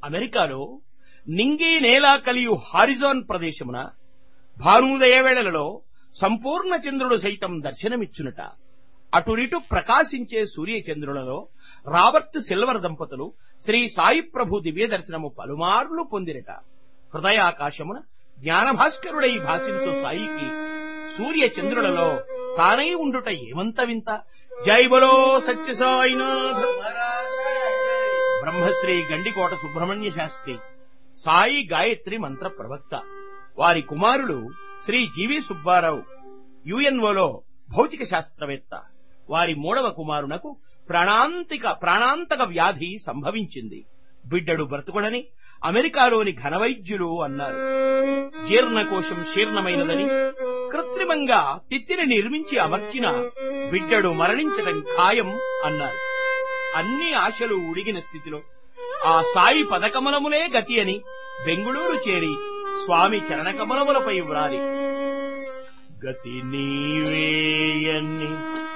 అమెరికాలో నింగి నేల కలియు హారిజోన్ ప్రదేశమున భానుదయ వేళలలో సంపూర్ణ చంద్రుడు సైతం దర్శనమిచ్చునట. అటునిటు ప్రకాశించే సూర్యచంద్రులలో రాబర్ట్ సిల్వర్ దంపతులు శ్రీ సాయి ప్రభు దివ్య దర్శనము పలుమార్లు పొందిరట. హృదయాకాశమున జ్ఞానభాస్కరుడై భాషించు సాయికి సూర్యచంద్రులలో తానై ఉండుట ఏమంత వింత. జై బలో సత్య సాయినాథ. బ్రహ్మశ్రీ గండికోట సుబ్రహ్మణ్య శాస్త్రి సాయి గాయత్రి మంత్ర ప్రవక్త. వారి కుమారులు శ్రీ జీవి సుబ్బారావు యుఎన్ఓలో భౌతిక శాస్త్రవేత్త. వారి మూడవ కుమారునకు ప్రాణాంతక వ్యాధి సంభవించింది. బిడ్డడు బ్రతుకుడని అమెరికాలోని ఘనవైద్యులు అన్నారు. జీర్ణకోశం శీర్ణమైనదని కృత్రిమంగా తిత్తిని నిర్మించి అమర్చిన బిడ్డడు మరణించటం ఖాయం అన్నారు. అన్ని ఆశలు ఉడిగిన స్థితిలో ఆ సాయి పదకమలములే గతి అని బెంగుళూరు చేరి స్వామి చరణకమలములపై వ్రాలి గతి నీవేయని